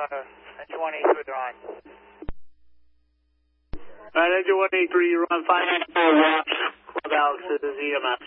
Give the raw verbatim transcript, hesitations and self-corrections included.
engine one eighty-three, you're on. Alright, engine one eighty-three, you're on five nine four watts, Club Alex, this is E M S.